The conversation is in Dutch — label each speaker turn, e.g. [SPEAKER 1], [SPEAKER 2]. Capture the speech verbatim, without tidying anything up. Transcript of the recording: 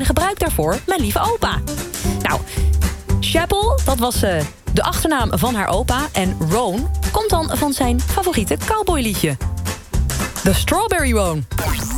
[SPEAKER 1] gebruik daarvoor mijn lieve opa. Nou, Chapel, dat was uh, de achternaam van haar opa. En Roan komt dan van zijn favoriete cowboyliedje. The Strawberry Roan.